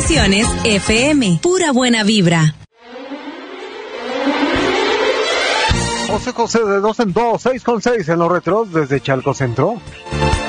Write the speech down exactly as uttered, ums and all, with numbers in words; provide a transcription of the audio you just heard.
Estaciones F M. Pura buena vibra. José José de dos en dos, seis con seis en los retros desde Chalco Centro.